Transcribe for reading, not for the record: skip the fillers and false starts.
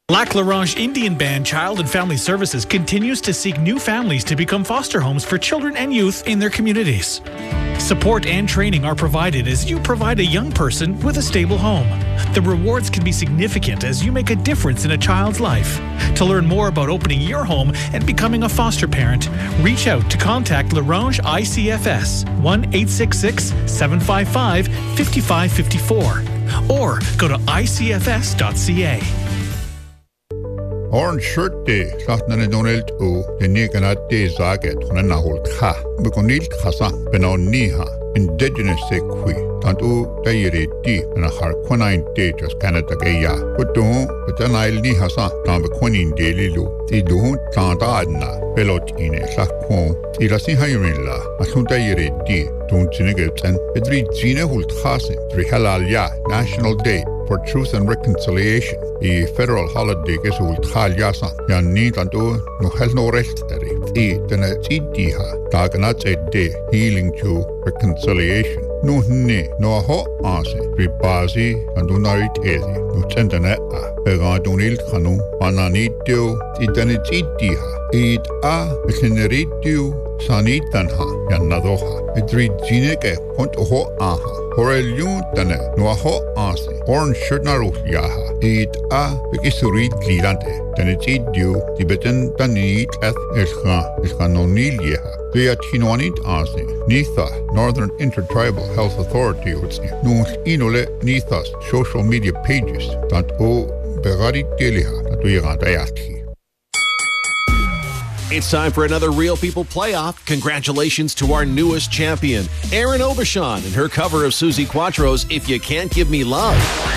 Lac La Range Indian Band Child and Family Services continues to seek new families to become foster homes for children and youth in their communities. Support and training are provided as you provide a young person with a stable home. The rewards can be significant as you make a difference in a child's life. To learn more about opening your home and becoming a foster parent, reach out to contact La Range ICFS 1-866-755-5554 or go to icfs.ca. Orange shirt day, Saturday Donald O, the Nikanat day Zaget, Honahul Ka, Bukonil Kasa, Beno Niha, Indigenous Sequi, Tantu Dayre D, and a Harquanine day just Canada Gaya, but don't, but then I'll Nihasa, Tambaquanin daily lu, the don't Tantadna, Belot in a Sakon, Ilasi Hirilla, Asundayre D, don't Zinegate, and Pedri Zina Hulthasin, Trihalalya, National Day for Truth and Reconciliation. The federal holiday is Ultraljasa, Yanni Tanto, no has no rest there. Then a Tidiha, Daganat a day, healing to reconciliation. No ne, no ho ase, Ripazi, and do not eat easy. No tendana, Begadunil Kanu, Mananitio, Titanitidiha, eat a, Metineritiu, Sanitanha, Yanadoha, Edri Gineke, Pont ho aha. Horelion tane, no ho ase, Orange shirt naruh yaha, eat a, Bekisurid Glilante, then it's eat you, Tibetan Tanit eth Eskanonil yeha. They are Chinoanit ase, Nitha, Northern Intertribal Health Authority, no inole Nithas social media pages, that o Begari Deliha, that we are Dayaki. It's time for another Real People playoff. Congratulations to our newest champion, Erin Aubuchon, and her cover of Suzi Quatro's If You Can't Give Me Love.